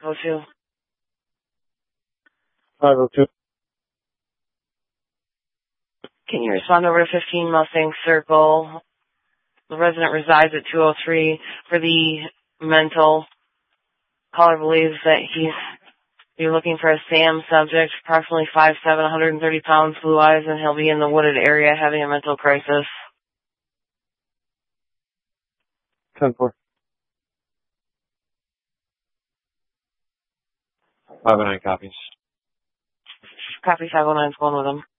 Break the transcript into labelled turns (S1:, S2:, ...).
S1: 502.
S2: 502.
S1: Can you respond over to 15 Mustang Circle? The resident resides at 203 for the mental. Caller believes that you're looking for a SAM subject, approximately 5'7", 130 pounds, blue eyes, and he'll be in the wooded area having a mental crisis.
S2: 10-4. 509 copies.
S1: Copy 509's going with him.